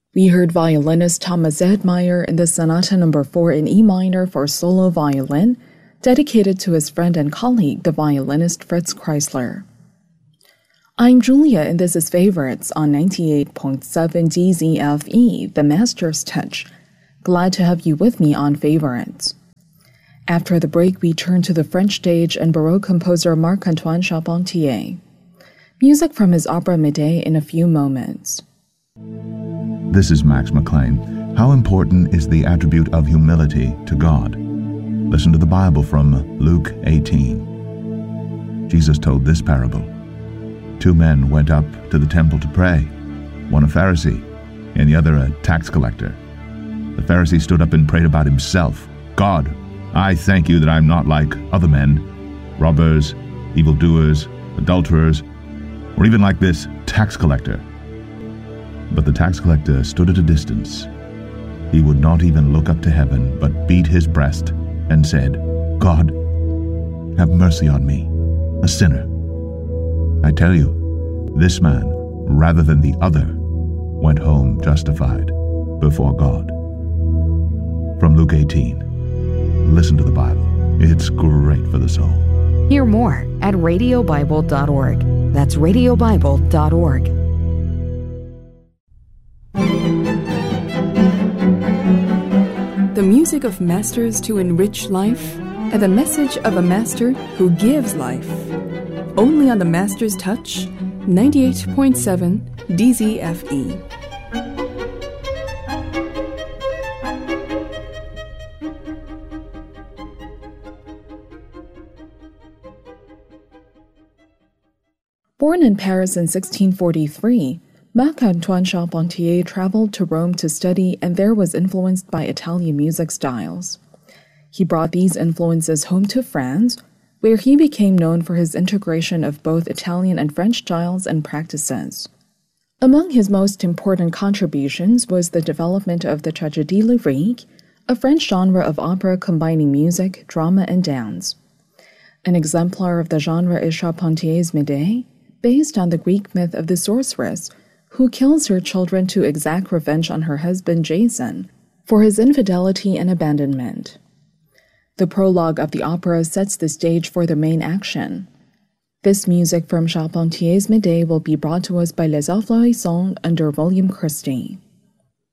We heard violinist Thomas Edmeyer in the Sonata No. 4 in E minor for solo violin, dedicated to his friend and colleague, the violinist Fritz Kreisler. I'm Julia, and this is Favorites on 98.7 DZFE, the Master's Touch. Glad to have you with me on Favorites. After the break, we turn to the French stage and Baroque composer Marc-Antoine Charpentier. Music from his opera Médée in a few moments. This is Max McLean. How important is the attribute of humility to God? Listen to the Bible from Luke 18. Jesus told this parable. 2 men went up to the temple to pray, one a Pharisee and the other a tax collector. The Pharisee stood up and prayed about himself. God, I thank you that I'm not like other men, robbers, evildoers, adulterers, or even like this tax collector. But the tax collector stood at a distance. He would not even look up to heaven, but beat his breast and said, God, have mercy on me, a sinner. I tell you, this man, rather than the other, went home justified before God. From Luke 18. Listen to the Bible. It's great for the soul. Hear more at radiobible.org. That's radiobible.org. The music of masters to enrich life, and the message of a master who gives life. Only on the Master's Touch, 98.7 DZFE. Born in Paris in 1643, Marc-Antoine Charpentier traveled to Rome to study and there was influenced by Italian music styles. He brought these influences home to France, where he became known for his integration of both Italian and French styles and practices. Among his most important contributions was the development of the tragédie lyrique, a French genre of opera combining music, drama, and dance. An exemplar of the genre is Charpentier's Médée, based on the Greek myth of the sorceress, who kills her children to exact revenge on her husband Jason for his infidelity and abandonment. The prologue of the opera sets the stage for the main action. This music from Charpentier's Médée will be brought to us by Les Arts Florissants under William Christie.